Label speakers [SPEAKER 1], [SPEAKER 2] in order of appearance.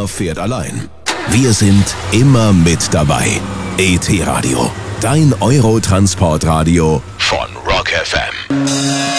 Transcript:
[SPEAKER 1] fährt allein. Wir sind immer mit dabei. ET Radio, dein Eurotransportradio von Rock FM.